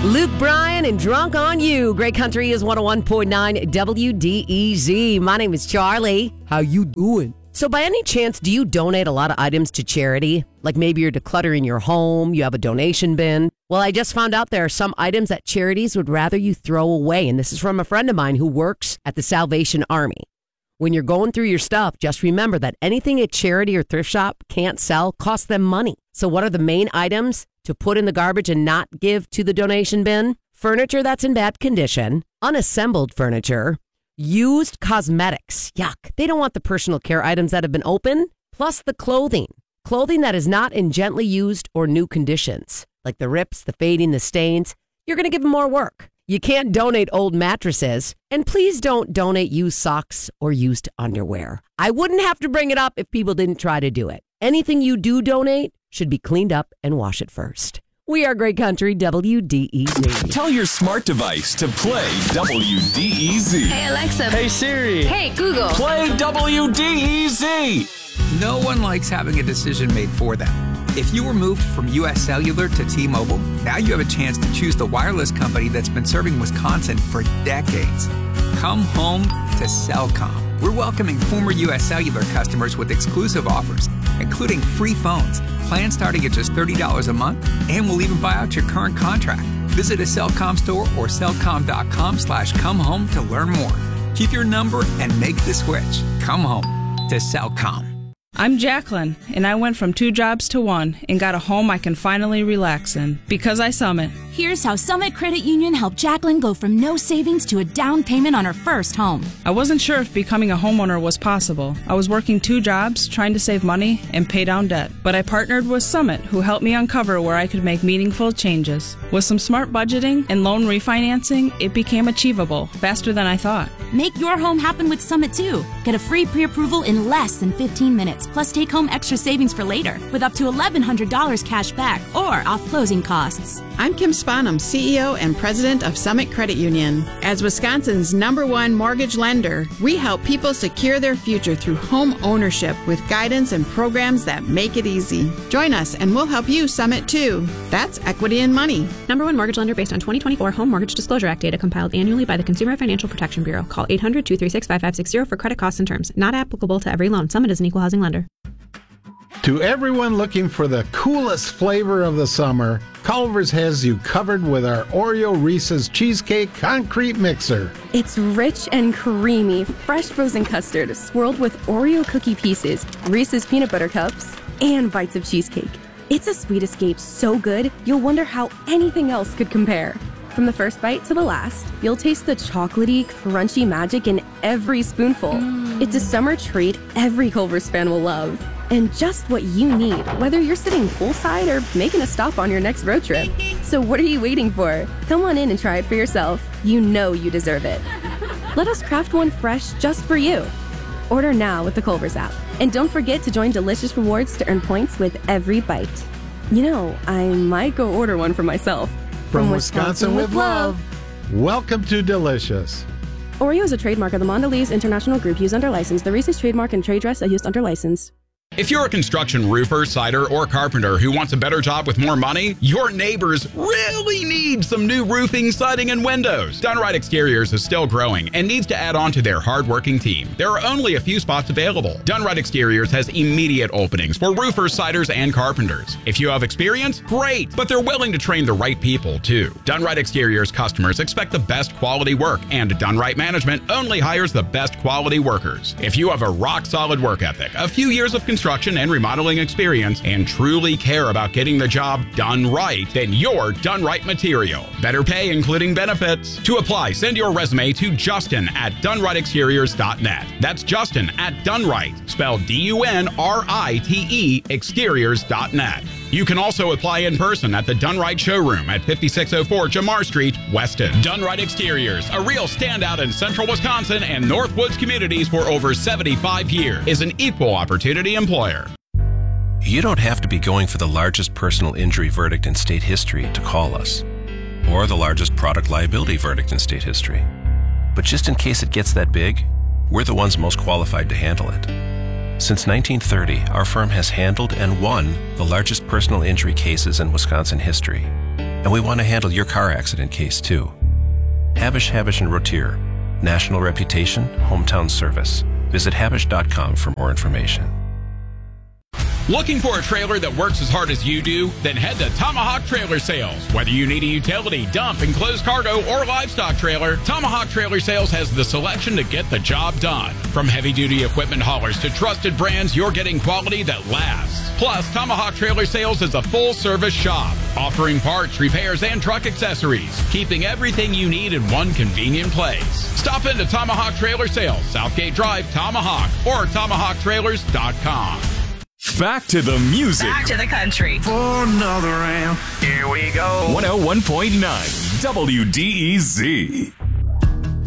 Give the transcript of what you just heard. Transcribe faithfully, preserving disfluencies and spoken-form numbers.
Luke Bryan and Drunk on You. Great Country is one oh one point nine W D E Z. My name is Charlie. How you doing? So by any chance, do you donate a lot of items to charity? Like maybe you're decluttering your home, you have a donation bin. Well, I just found out there are some items that charities would rather you throw away. And this is from a friend of mine who works at the Salvation Army. When you're going through your stuff, just remember that anything a charity or thrift shop can't sell costs them money. So what are the main items to put in the garbage and not give to the donation bin? Furniture that's in bad condition, unassembled furniture, used cosmetics. Yuck. They don't want the personal care items that have been opened, plus the clothing. Clothing that is not in gently used or new conditions, like the rips, the fading, the stains. You're going to give them more work. You can't donate old mattresses, and please don't donate used socks or used underwear. I wouldn't have to bring it up if people didn't try to do it. Anything you do donate should be cleaned up and wash it first. We are Great Country, W D E Z. Tell your smart device to play W D E Z. Hey, Alexa. Hey, Siri. Hey, Google. Play W D E Z. No one likes having a decision made for them. If you were moved from U S Cellular to T-Mobile, now you have a chance to choose the wireless company that's been serving Wisconsin for decades. Come home to Cellcom. We're welcoming former U S Cellular customers with exclusive offers, including free phones, plans starting at just thirty dollars a month, and we'll even buy out your current contract. Visit a Cellcom store or cellcom.com slash come home to learn more. Keep your number and make the switch. Come home to Cellcom. I'm Jacqueline, and I went from two jobs to one and got a home I can finally relax in because I Summit. Here's how Summit Credit Union helped Jacqueline go from no savings to a down payment on her first home. I wasn't sure if becoming a homeowner was possible. I was working two jobs, trying to save money and pay down debt. But I partnered with Summit, who helped me uncover where I could make meaningful changes. With some smart budgeting and loan refinancing, it became achievable faster than I thought. Make your home happen with Summit, too. Get a free pre-approval in less than fifteen minutes, plus take home extra savings for later with up to eleven hundred dollars cash back or off closing costs. I'm Kim Sponham, C E O and President of Summit Credit Union. As Wisconsin's number one mortgage lender, we help people secure their future through home ownership with guidance and programs that make it easy. Join us and we'll help you Summit too. That's equity and money. Number one mortgage lender based on twenty twenty-four Home Mortgage Disclosure Act data compiled annually by the Consumer Financial Protection Bureau. Call eight hundred, two three six, five five six zero for credit costs and terms. Not applicable to every loan. Summit is an equal housing lender. To everyone looking for the coolest flavor of the summer, Culver's has you covered with our Oreo Reese's Cheesecake Concrete Mixer. It's rich and creamy, fresh frozen custard swirled with Oreo cookie pieces, Reese's peanut butter cups, and bites of cheesecake. It's a sweet escape so good, you'll wonder how anything else could compare. From the first bite to the last, you'll taste the chocolatey, crunchy magic in every spoonful. Mm. It's a summer treat every Culver's fan will love. And just what you need, whether you're sitting poolside or making a stop on your next road trip. So what are you waiting for? Come on in and try it for yourself. You know you deserve it. Let us craft one fresh just for you. Order now with the Culver's app. And don't forget to join Delicious Rewards to earn points with every bite. You know, I might go order one for myself. From, From Wisconsin, Wisconsin with love. love. Welcome to Delicious. Oreo is a trademark of the Mondelez International Group used under license. The Reese's trademark and trade dress are used under license. If you're a construction roofer, cider, or carpenter who wants a better job with more money, your neighbors really need some new roofing, siding, and windows. Dunright Exteriors is still growing and needs to add on to their hard-working team. There are only a few spots available. Dunright Exteriors has immediate openings for roofers, siders, and carpenters. If you have experience, great, but they're willing to train the right people, too. Dunright Exteriors customers expect the best quality work, and Dunright Management only hires the best quality workers. If you have a rock-solid work ethic, a few years of construction, construction and remodeling experience, and truly care about getting the job done right, then you're done right material. Better pay, including benefits. To apply, send your resume to Justin at dunright exteriors dot net. That's Justin at Dunright, spelled D U N R I T E, exteriors dot net. You can also apply in person at the Dunright Showroom at fifty-six oh four Jamar Street, Weston. Dunright Exteriors, a real standout in central Wisconsin and Northwoods communities for over seventy-five years, is an equal opportunity employer. You don't have to be going for the largest personal injury verdict in state history to call us, or the largest product liability verdict in state history. But just in case it gets that big, we're the ones most qualified to handle it. Since nineteen thirty, our firm has handled and won the largest personal injury cases in Wisconsin history. And we want to handle your car accident case, too. Habish, Habish and Rotier. National reputation, hometown service. Visit habish dot com for more information. Looking for a trailer that works as hard as you do? Then head to Tomahawk Trailer Sales. Whether you need a utility, dump, enclosed cargo, or livestock trailer, Tomahawk Trailer Sales has the selection to get the job done. From heavy-duty equipment haulers to trusted brands, you're getting quality that lasts. Plus, Tomahawk Trailer Sales is a full-service shop, offering parts, repairs, and truck accessories, keeping everything you need in one convenient place. Stop into Tomahawk Trailer Sales, Southgate Drive, Tomahawk, or tomahawk trailers dot com. Back to the music. Back to the country. For another round. Here we go. one oh one point nine W D E Z.